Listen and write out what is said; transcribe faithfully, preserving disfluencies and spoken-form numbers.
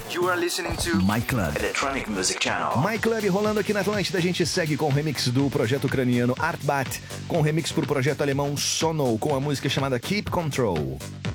You are listening to My Club Electronic Music Channel. My Club rolando aqui na Atlântida. A gente segue com o remix do projeto ucraniano Artbat, com remix pro projeto alemão Sono, com a música chamada Keep Control.